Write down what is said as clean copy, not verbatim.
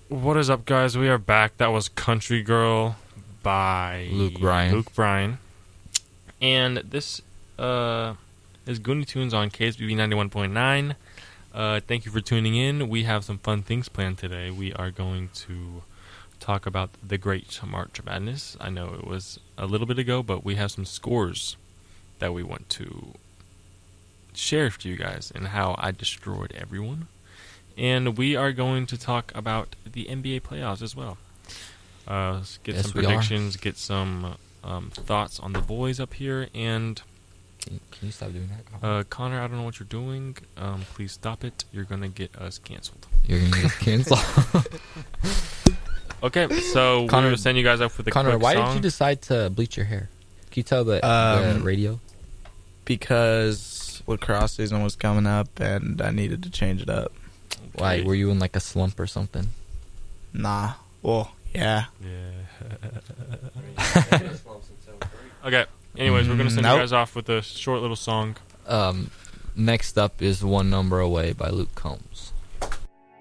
What is up, guys? We are back. That was Country Girl by Luke Bryan. And this is Goonie Tunes on KSBB 91.9. Thank you for tuning in. We have some fun things planned today. We are going to talk about the Great March Madness. I know it was a little bit ago, but we have some scores that we want to share to you guys and how I destroyed everyone. And we are going to talk about the NBA playoffs as well. Get some predictions, get some thoughts on the boys up here. And Can you stop doing that? Connor, I don't know what you're doing. Please stop it. You're going to get us canceled. You're going to get canceled. Okay, so we're going to send you guys up with a Connor, quick why song. did you decide to bleach your hair? Can you tell the radio? Because lacrosse season was coming up and I needed to change it up. Why, were you in like a slump or something? Nah. Well, yeah. Okay, anyways, we're going to send you guys off with a short little song. Next up is One Number Away by Luke Combs.